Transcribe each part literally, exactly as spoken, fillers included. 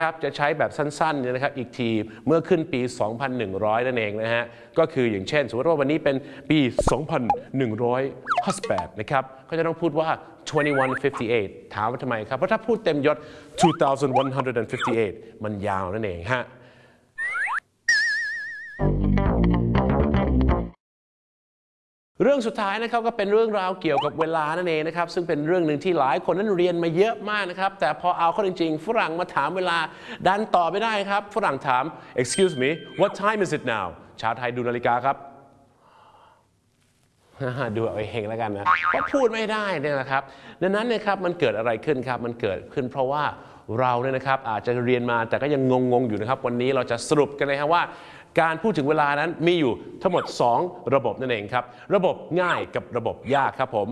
ครับจะใช้แบบสั้นๆเนี่ยนะครับอีกทีเมื่อขึ้นปี สองพันหนึ่งร้อย นั่นเองนะฮะก็คืออย่างเช่นสมมติว่าวันนี้เป็นปี สองพันหนึ่งร้อยห้าสิบแปด นะครับก็จะต้องพูดว่า twenty-one fifty-eight ถามว่าทำไมครับเพราะถ้าพูดเต็มยศ two thousand one hundred fifty-eight มันยาวนั่นเองฮะเรื่องสุดท้ายนะครับก็เป็นเรื่องราวเกี่ยวกับเวลานั่นเองนะครับซึ่งเป็นเรื่องหนึ่งที่หลายคนนั้นเรียนมาเยอะมากนะครับแต่พอเอาเข้าจริงๆฝรั่งมาถามเวลาดันตอบไม่ได้ครับฝรั่งถาม excuse me what time is it now ชาวไทยดูนาฬิกาครับดูเอาเองแล้วกันนะก็พูดไม่ได้เนี่ยนะครับดังนั้นนะครับมันเกิดอะไรขึ้นครับมันเกิดขึ้นเพราะว่าเราเนี่ยนะครับอาจจะเรียนมาแต่ก็ยังงงๆอยู่นะครับวันนี้เราจะสรุปกันเลยครับว่าการพูดถึงเวลานั้นมีอยู่ทั้งหมดสองระบบนั่นเองครับระบบง่ายกับระบบยากครับผม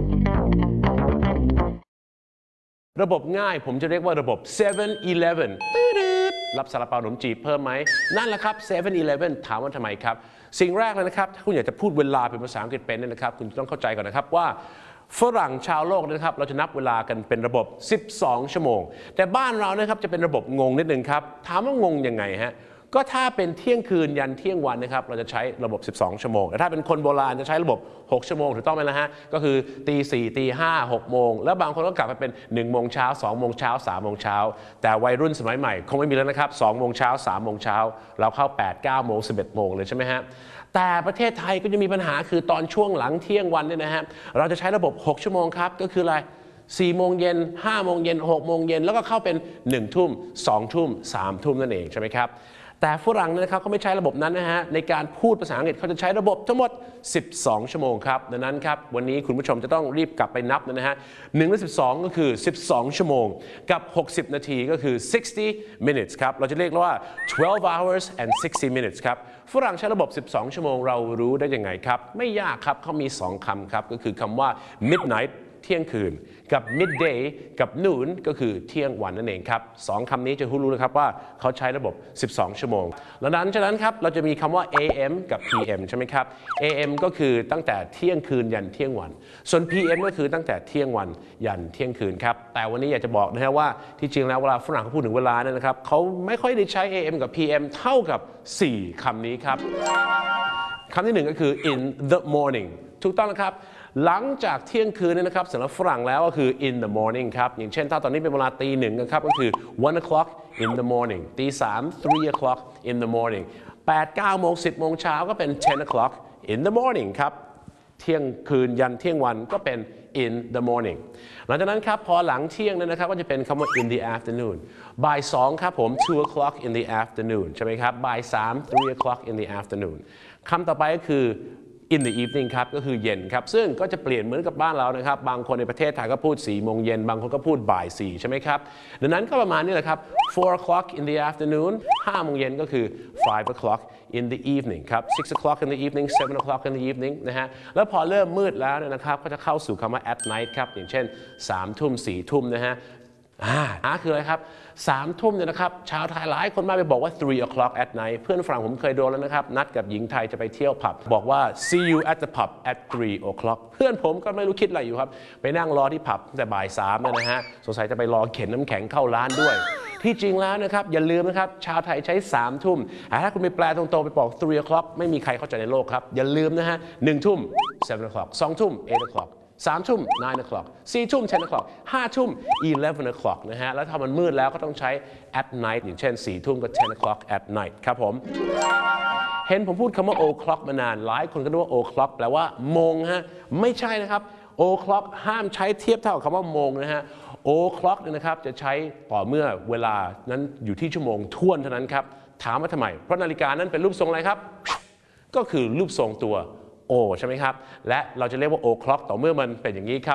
ระบบง่ายผมจะเรียกว่าระบบ เซเว่น อีเลฟเว่น รับซาลาเปาขนมจีบเพิ่มไหมนั่นแหละครับ เซเว่น อีเลฟเว่น ถามว่าทำไมครับสิ่งแรกเลยนะครับถ้าคุณอยากจะพูดเวลาเป็นภาษาอังกฤษเป็นเนี่ยนะครับคุณต้องเข้าใจก่อนนะครับว่าฝรั่งชาวโลกนะครับเราจะนับเวลากันเป็นระบบสิบสองชั่วโมงแต่บ้านเรานะครับจะเป็นระบบงงนิดนึงครับถามว่างงยังไงฮะก็ถ้าเป็นเที่ยงคืนยันเที่ยงวันนะครับเราจะใช้ระบบสิบสองชั่วโมงแต่ถ้าเป็นคนโบราณจะใช้ระบบหกชั่วโมงถูกต้องไหมล่ะฮะก็คือตีสี่ตีห้าหกโมงแล้วบางคนก็กลับไปเป็นหนึ่งโมงเช้าสองโมงเช้าสามโมงเช้าแต่วัยรุ่นสมัยใหม่คงไม่มีแล้วนะครับสองโมงเช้าสามโมงเช้าเราเข้าแปด เก้าโมงสิบเอ็ดโมงเลยใช่ไหมฮะแต่ประเทศไทยก็จะมีปัญหาคือตอนช่วงหลังเที่ยงวันเนี่ยนะฮะเราจะใช้ระบบหกชั่วโมงครับก็คืออะไรสี่โมงเย็นห้าโมงเย็นหกโมงเย็นแล้วก็เข้าเป็นหนึ่งทุ่มสองทุ่มสามทุ่มนั่นเองใช่ไหมครับแต่ฝรั่งนะครับเขาไม่ใช้ระบบนั้นนะฮะในการพูดภาษาอังกฤษเขาจะใช้ระบบทั้งหมดสิบสองชั่วโมงครับดังนั้นครับวันนี้คุณผู้ชมจะต้องรีบกลับไปนับนะฮะหนึ่งและสิบสองก็คือสิบสองชั่วโมงกับหกสิบนาทีก็คือ sixty minutes ครับเราจะเรียกว่า twelve hours and sixty minutes ครับฝรั่งใช้ระบบสิบสองชั่วโมงเรารู้ได้ยังไงครับไม่ยากครับเขามีสองคำครับก็คือคำว่า midnightเที่ยงคืนกับ midday กับ noon ก็คือเที่ยงวันนั่นเองครับสองคำนี้จะรู้นะครับว่าเขาใช้ระบบสิบสองชั่วโมงดังนั้นฉะนั้นครับเราจะมีคำว่า เอ เอ็ม กับ พี เอ็ม ใช่ไหมครับ เอ เอ็ม ก็คือตั้งแต่เที่ยงคืนยันเที่ยงวันส่วน พี เอ็ม ก็คือตั้งแต่เที่ยงวันยันเที่ยงคืนครับแต่วันนี้อยากจะบอกนะฮะว่าที่จริงแล้วเวลาฝรั่งเขาพูดถึงเวลาเนี่ยนะครับเขาไม่ค่อยได้ใช้ เอ เอ็ม กับ พี เอ็ม เท่ากับสี่คำนี้ครับคำที่หนึ่งก็คือ in the morning ถูกต้องนะครับหลังจากเที่ยงคืนเนี่ยนะครับสำหรับฝรั่งแล้วก็คือ in the morning ครับอย่างเช่นถ้าตอนนี้เป็นเวลาตีหนึ่งนะครับก็คือ one o'clock in the morning ตีสาม three o'clock in the morning แปด เก้าโมงสิบโมงเช้าก็เป็น ten o'clock in the morning ครับเที่ยงคืนยันเที่ยงวันก็เป็น in the morning หลังจากนั้นครับพอหลังเที่ยงเนี่ยนะครับก็จะเป็นคำว่า in the afternoon บ่ายสองครับผม two o'clock in the afternoon ใช่ไหมครับบ่ายสาม three o'clock in the afternoon คำต่อไปก็คือ in the evening ครับก็คือเย็นครับซึ่งก็จะเปลี่ยนเหมือนกับบ้านเรานะครับบางคนในประเทศไทยก็พูดสี่โมงเย็นบางคนก็พูดบ่ายสี่ใช่ไหมครับดังนั้นก็ประมาณนี้แหละครับ four o'clock in the afternoon ห้าโมงเย็นก็คือ five o'clock in the evening ครับ six o'clock in the evening seven o'clock in the evening นะฮะแล้วพอเริ่มมืดแล้วนะครับก็จะเข้าสู่คำว่า at night ครับอย่างเช่นสามทุ่มสี่ทุ่มนะฮะอ่าคืออะไรครับสามทุ่มเนี่ยนะครับชาวไทยหลายคนมาไปบอกว่า three o'clock at night เพื่อนฝรั่งผมเคยโดนแล้วนะครับนัดกับหญิงไทยจะไปเที่ยวผับบอกว่า see you at the pub at three o'clock เพื่อนผมก็ไม่รู้คิดอะไรอยู่ครับไปนั่งรอที่ผับตั้งแต่บ่ายสามนะฮะสงสัยจะไปรอเข็นน้ำแข็งเข้าร้านด้วยที่จริงแล้วนะครับอย่าลืมนะครับชาวไทยใช้สามทุ่มแต่ถ้าคุณไปแปลตรงๆไปบอก three o'clock ไม่มีใครเข้าใจในโลกครับอย่าลืมนะฮะหนึ่งทุ่ม seven o'clock สองทุ่ม eight o'clockสามทุ่ม nine o'clock สี่ทุ่ม ten o'clock ห้าทุ่ม eleven o'clock นะฮะแล้วถ้ามันมืดแล้วก็ต้องใช้ at night อย่างเช่นสี่ทุ่มก็ ten o'clock at night ครับผมเห็นผมพูดคำว่า o'clock มานานหลายคนก็นึกว่า o'clock แปลว่าโมงฮะไม่ใช่นะครับ o'clock ห้ามใช้เทียบเท่ากับคำว่าโมงนะฮะ o'clock เนี่ยนะครับจะใช้ต่อเมื่อเวลานั้นอยู่ที่ชั่วโมงท้วนเท่านั้นครับถามว่าทำไมเพราะนาฬิกานั้นเป็นรูปทรงอะไรครับก็คือรูปทรงตัวโอใช่ไหมครับและเราจะเรียกว่า o'clock ต่อเมื่อมันเป็นอย่างนี้ครับ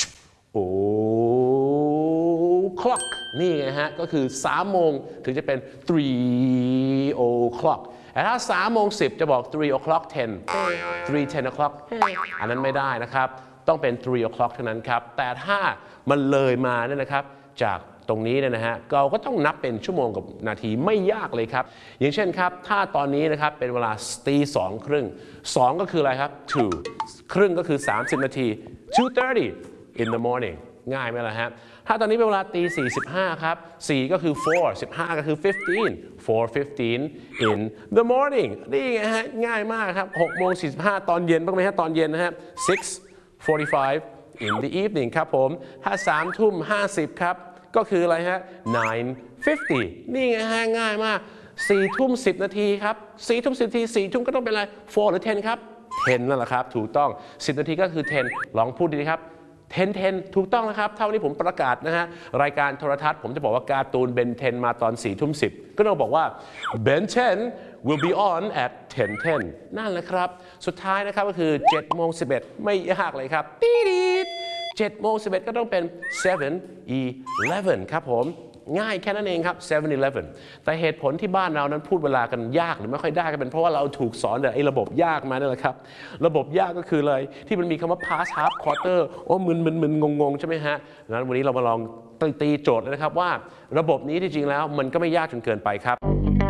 o'clock นี่ไงฮะก็คือสามโมงถึงจะเป็น three o'clock แต่ถ้าสามโมงสิบจะบอก three o'clock ten three ten o'clock อันนั้นไม่ได้นะครับต้องเป็น three o'clock เท่านั้นครับแต่ถ้ามันเลยมาเนี่ยนะครับจากตรงนี้เนี่ยนะฮะเราก็ต้องนับเป็นชั่วโมงกับนาทีไม่ยากเลยครับอย่างเช่นครับถ้าตอนนี้นะครับเป็นเวลาตีสองครึ่งสองก็คืออะไรครับ two ครึ่งก็คือสามสิบนาที two thirty in the morning ง่ายไหมล่ะฮะถ้าตอนนี้เป็นเวลาตีสี่สิบห้าครับสี่ก็คือ four สิบห้าก็คือ fifteen four fifteen in the morning นี่ไงฮะง่ายมากครับหกโมงสี่สิบห้าตอนเย็นบ้างไหมฮะตอนเย็นนะฮะ six forty-five in the evening ครับผมถ้าสามทุ่มห้าสิบครับก็คืออะไรฮะ nine fifty นี่ไงฮะง่ายมากสี่ทุ่มสิบนาทีครับสี่ทุ่มสิบนาทีสี่ทุ่มก็ต้องเป็นอะไร four หรือ ten ครับ ten นั่นแหละครับถูกต้องสิบนาทีก็คือ ten ลองพูดดีครับten ten ถูกต้องนะครับเท่านี้ผมประกาศนะฮะรายการโทรทัศน์ผมจะบอกว่าการ์ตูนเบนเทนมาตอนสี่ทุ่มสิบก็ต้องบอกว่า Ben ten will be on at ten ten นั่นแหละครับสุดท้ายนะครับก็คือเจ็ดโมงสิบเอ็ดไม่ยากเลยครับตีดีเจ็ดโมงสิบเอ็ดก็ต้องเป็น seven eleven ครับผมง่ายแค่นั้นเองครับ seven eleven แต่เหตุผลที่บ้านเรานั้นพูดเวลากันยากหรือไม่ค่อยได้ก็เป็นเพราะว่าเราถูกสอนแต่ไอ้ระบบยากมานี่แหละครับระบบยากก็คือเลยที่มันมีคำว่า past half quarter โอ้มึนมึนมึนงงงใช่ไหมฮะดังนั้นวันนี้เรามาลองตีโจทย์เลยนะครับว่าระบบนี้ที่จริงแล้วมันก็ไม่ยากจนเกินไปครับ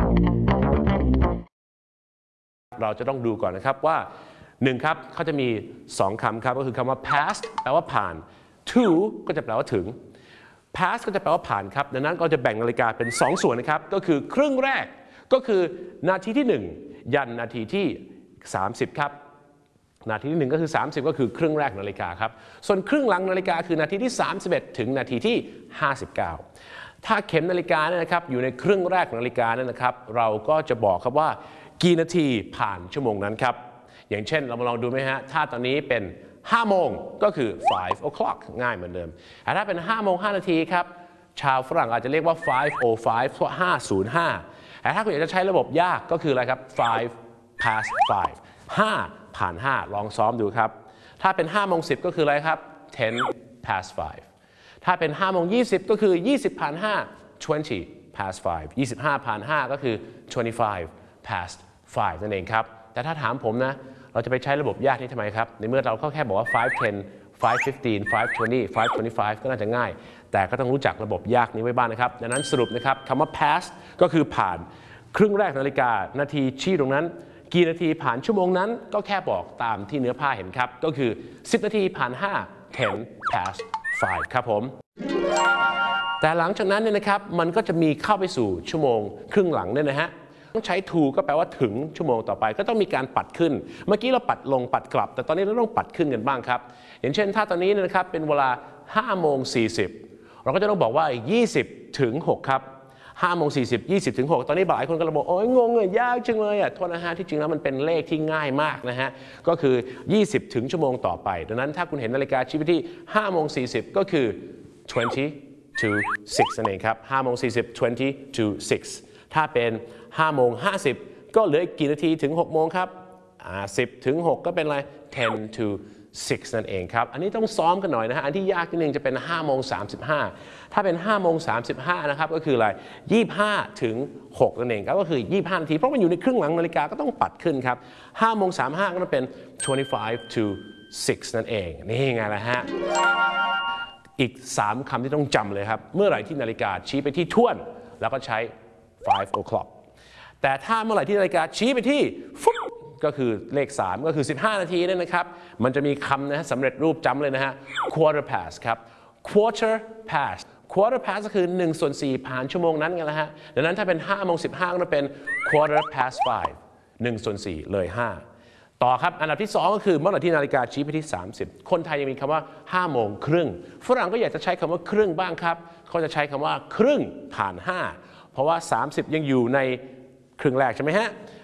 เราจะต้องดูก่อนนะครับว่าหนึ่งครับเขาจะมีสองคำครับก็คือคำว่า past แปลว่าผ่าน to ก็จะแปลว่าถึงpast ก็จะแปลว่าผ่านครับดังนั้นก็จะแบ่งนาฬิกาเป็นสองส่วนนะครับก็คือครึ่งแรกก็คือนาทีที่หนึ่งยันนาทีที่สามสิบครับนาทีที่หนึ่งก็คือสามสิบก็คือครึ่งแรกนาฬิกาครับส่วนครึ่งหลังนาฬิกาคือนาทีที่สามสิบเอ็ดถึงนาทีที่ห้าสิบเก้าถ้าเข็มนาฬิกาเนี่ยนะครับอยู่ในครึ่งแรกนาฬิกาเนี่ยนะครับเราก็จะบอกครับว่ากี่นาทีผ่านชั่วโมงนั้นครับอย่างเช่นเรามาลองดูไหมฮะถ้าตอนนี้เป็นห้าโมงก็คือ five o'clock ง่ายเหมือนเดิมแต่ถ้าเป็นห้าโมงห้านาทีครับชาวฝรั่งอาจจะเรียกว่า five oh five เพราะห้าศูนย์ห้าแต่ถ้าคุณอยากจะใช้ระบบยากก็คืออะไรครับ five past five ห้าผ่านห้าลองซ้อมดูครับถ้าเป็นห้าโมงสิบก็คืออะไรครับ ten past five ถ้าเป็นห้าโมงยี่สิบก็คือยี่สิบผ่านห้า twenty past five ยี่สิบห้าผ่านห้าก็คือ twenty-five past five นั่นเองครับแต่ถ้าถามผมนะเราจะไปใช้ระบบยากนี่ทำไมครับในเมื่อเราแค่บอกว่า five ten five fifteen five twenty five twenty-five ก็น่าจะง่ายแต่ก็ต้องรู้จักระบบยากนี้ไว้บ้างนะครับดังนั้นสรุปนะครับคำว่า past ก็คือผ่านครึ่งแรกนาฬิกานาทีชี้ตรงนั้นกี่นาทีผ่านชั่วโมงนั้นก็แค่บอกตามที่เนื้อผ้าเห็นครับก็คือสิบนาทีผ่านห้า ten past five ครับผมแต่หลังจากนั้นเนี่ยนะครับมันก็จะมีเข้าไปสู่ชั่วโมงครึ่งหลังเนี่ยนะฮะต้องใช้ to ก็แปลว่าถึงชั่วโมงต่อไปก็ต้องมีการปัดขึ้นเมื่อกี้เราปัดลงปัดกลับแต่ตอนนี้เราต้องปัดขึ้นกันบ้างครับอย่างเช่นถ้าตอนนี้นะครับเป็นเวลาห้าโมงสี่สิบเราก็จะต้องบอกว่ายี่สิบถึงหกครับห้าโมงสี่สิบ ยี่สิบถึงหกตอนนี้หลายคนก็บอกโอ้ยงงเลยยากจังเลยอ่ะโทษนะฮะที่จริงแล้วมันเป็นเลขที่ง่ายมากนะฮะก็คือยี่สิบถึงชั่วโมงต่อไปดังนั้นถ้าคุณเห็นนาฬิกาชี้ไปที่ห้าโมงสี่สิบก็คือ twenty to six นั่นเองครับห้าโมงสี่สิบ twenty to sixถ้าเป็นห้าโมงห้าสิบก็เหลืออีกกี่นาทีถึงหกโมงครับสิบถึงหกก็เป็นอะไร ten to six นั่นเองครับอันนี้ต้องซ้อมกันหน่อยนะฮะอันที่ยากนิดนึงจะเป็นห้าโมงสามสิบห้าถ้าเป็นห้าโมงสามสิบห้านะครับก็คืออะไรยี่สิบห้าถึงหกนั่นเองครับก็คือยี่สิบห้านาทีเพราะมันอยู่ในครึ่งหลังนาฬิกาก็ต้องปัดขึ้นครับห้าโมงสามสิบห้าก็ต้องเป็น twenty-five to six นั่นเองนี่ไงล่ะฮะอีกสามคำที่ต้องจำเลยครับเมื่อไหร่ที่นาฬิกาชี้ไปที่ถ้วนแล้วก็ใช้five o'clock แต่ถ้าเมื่อไหร่ที่นาฬิกาชี้ไปที่ฟุ๊บก็คือเลขสามก็คือสิบห้านาทีนั่นนะครับมันจะมีคำนะฮะสำเร็จรูปจำเลยนะฮะ quarter past ครับ quarter past quarter past ก็คือหนึ่งส่วนสี่ผ่านชั่วโมงนั้นไงละฮะดังนั้นถ้าเป็นห้าโมงสิบห้าก็จะเป็น quarter past five หนึ่งส่วนสี่เลยห้าต่อครับอันดับที่สองก็คือเมื่อไหร่ที่นาฬิกาชี้ไปที่สามสิบคนไทยยังมีคำว่าห้าโมงครึ่งฝรั่งก็อยากจะใช้คำว่าครึ่งบ้างครับเขาจะใช้คำว่าครึ่งผ่านห้าเพราะว่าสามสิบยังอยู่ในครึ่งแรกใช่ไหมฮะ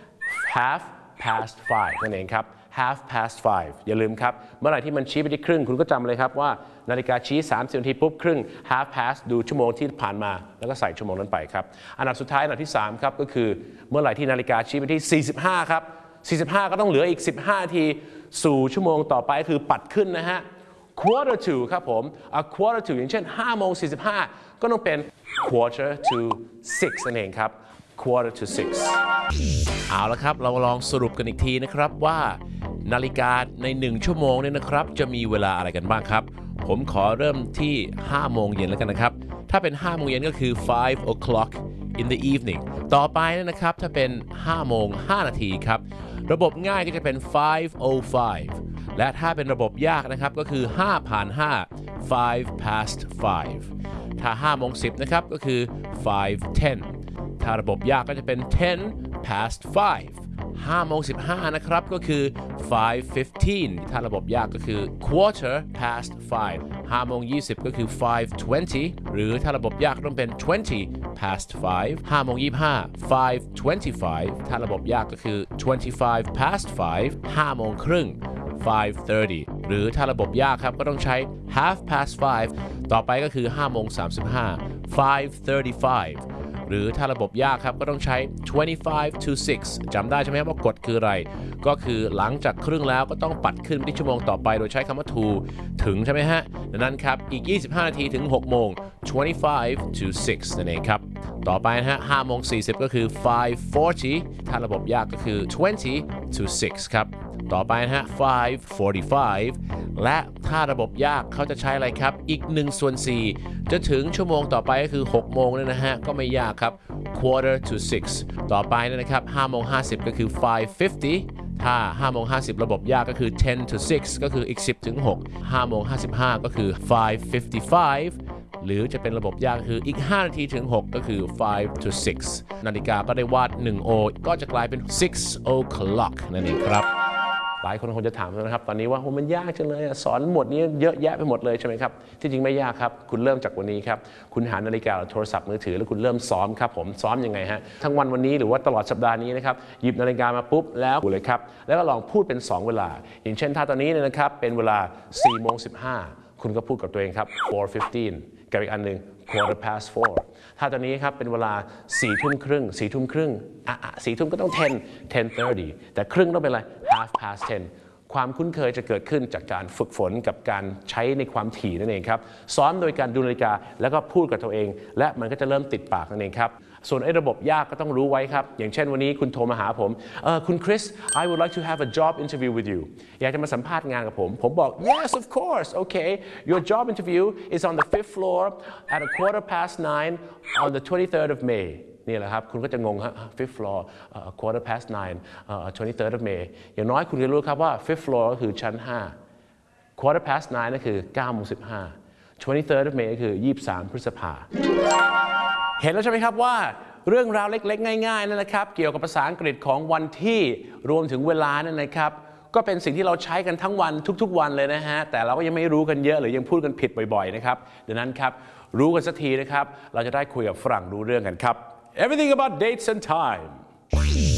half past five นั่นเองครับ half past five อย่าลืมครับเมื่อไหร่ที่มันชี้ไปที่ครึ่งคุณก็จำเลยครับว่านาฬิกาชี้สามสิบนาทีปุ๊บครึ่ง half past ดูชั่วโมงที่ผ่านมาแล้วก็ใส่ชั่วโมงนั้นไปครับอันดับสุดท้ายอันดับที่สามครับก็คือเมื่อไหร่ที่นาฬิกาชี้ไปที่สี่สิบห้าครับสี่สิบห้าก็ต้องเหลืออีกสิบห้านาทีสู่ชั่วโมงต่อไปคือปัดขึ้นนะฮะ quarter to ครับผม a quarter to อย่างเช่นห้าโมงสี่สิบห้าก็ต้องเป็น quarter to six นั่นเองครับ quarter to six เอาละครับเราลองสรุปกันอีกทีนะครับว่านาฬิกาในหนึ่งชั่วโมงเนี่ยนะครับจะมีเวลาอะไรกันบ้างครับผมขอเริ่มที่ห้าโมงเย็นแล้วกันนะครับถ้าเป็นห้าโมงเย็นก็คือ five o'clock in the evening ต่อไปนะครับถ้าเป็นห้าโมงห้านาทีครับระบบง่ายก็จะเป็น five oh five และถ้าเป็นระบบยากนะครับก็คือห้าผ่านห้า five past five ถ้าห้าโมงสิบนะครับก็คือ five ten ถ้าระบบยากก็จะเป็น ten past five ห้าโมงสิบห้านะครับก็คือ five fifteen ถ้าระบบยากก็คือ quarter past five ห้าโมงยี่สิบก็คือ five twenty หรือถ้าระบบยากต้องเป็น twenty past five ห้าโมงยี่สิบห้า five twenty-five ถ้าระบบยากก็คือ twenty-five past five ห้าโมงครึ่ง five thirty หรือถ้าระบบยากครับก็ต้องใช้ half past five ต่อไปก็คือห้าโมงสามสิบห้า five thirty-five หรือถ้าระบบยากครับก็ต้องใช้ twenty-five to six จำได้ใช่ไหมว่ากฎคืออะไรก็คือหลังจากครึ่งแล้วก็ต้องปัดขึ้นไปที่ชั่วโมงต่อไปโดยใช้คำว่า to ถึงใช่ไหมฮะดังนั้นครับอีกยี่สิบห้านาทีถึงหกโมง twenty-five to six นั่นเองครับต่อไปนะฮะห้าโมงสี่สิบก็คือ five forty ถ้าระบบยากก็คือ twenty to six ครับต่อไปนะฮะ five forty-five และถ้าระบบยากเขาจะใช้อะไรครับอีกหนึ่งส่วนสี่จะถึงชั่วโมงต่อไปก็คือหกโมงเนี่ยนะฮะก็ไม่ยากครับ quarter to six ต่อไปนะครับห้าโมงห้าสิบก็คือ five fifty ถ้าห้าโมงห้าสิบระบบยากก็คือ ten to six ก็คืออีกสิบถึงหก ห้าโมงห้าสิบห้าก็คือ five fifty-five หรือจะเป็นระบบยากคืออีกห้านาทีถึงหกก็คือ five to six นาฬิกาก็ได้วาดหนึ่ง โอ ก็จะกลายเป็น six o'clock นั่นเองครับหลายคนคงจะถามนะครับตอนนี้ว่ามันยากจังเลยสอนหมดนี้เยอะแยะไปหมดเลยใช่ไหมครับที่จริงไม่ยากครับคุณเริ่มจากวันนี้ครับคุณหานาฬิกาหรือโทรศัพท์มือถือแล้วคุณเริ่มซ้อมครับผมซ้อมยังไงฮะทั้งวันวันนี้หรือว่าตลอดสัปดาห์นี้นะครับหยิบนาฬิกามาปุ๊บแล้วดูเลยครับแล้วก็ลองพูดเป็นสองเวลาอย่างเช่นถ้าตอนนี้เนี่ยนะครับเป็นเวลาสี่โมงสิบห้าคุณก็พูดกับตัวเองครับ four fifteen กับอีกอันหนึ่ง quarter past four ถ้าตอนนี้ครับเป็นเวลาสี่ทุ่มครึ่งสี่ทุ่มครึ่งอ่ะสี่ทุ่มก็ต้อง ten ten thirty แต่ครึ่งต้องเป็นอะไร half past ten ความคุ้นเคยจะเกิดขึ้นจากการฝึกฝนกับการใช้ในความถี่นั่นเองครับซ้อมโดยการดูนาฬิกาแล้วก็พูดกับตัวเองและมันก็จะเริ่มติดปากนั่นเองครับส่วนไอ้ระบบยากก็ต้องรู้ไว้ครับอย่างเช่นวันนี้คุณโทรมาหาผมเออคุณคริส I would like to have a job interview with you อยากจะมาสัมภาษณ์งานกับผมผมบอก yes of course okay your job interview is on the fifth floor at a quarter past nine on the twenty-third of May นี่แหละครับคุณก็จะงงฮะ fifth floor uh, quarter past nine uh, twenty-third of May อย่างน้อยคุณจะรู้ครับว่า fifth floor ก็คือชั้นห้า quarter past nine นั่นคือเก้าโมงสิบห้า twenty-third of May ก็คือยี่สิบสามพฤษภาเห็นแล้วใช่ไหมครับว่าเรื่องราวเล็กๆง่ายๆนั่นนะครับเกี่ยวกับภาษาอังกฤษของวันที่รวมถึงเวลานั่นนะครับก็เป็นสิ่งที่เราใช้กันทั้งวันทุกๆวันเลยนะฮะแต่เราก็ยังไม่รู้กันเยอะหรือยังพูดกันผิดบ่อยๆนะครับดังนั้นครับรู้กันสักทีนะครับเราจะได้คุยกับฝรั่งรู้เรื่องกันครับ Everything about dates and time